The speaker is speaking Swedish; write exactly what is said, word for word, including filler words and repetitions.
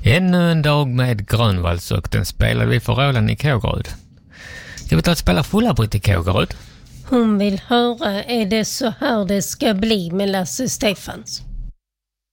Ännu en dag med Grönvalls och den spelade vi för Roland i Kågerud. Ska vi ta att spela Fulla-Britt i Kågerud? Hon vill höra, är det så här det ska bli med Lasse Stefans?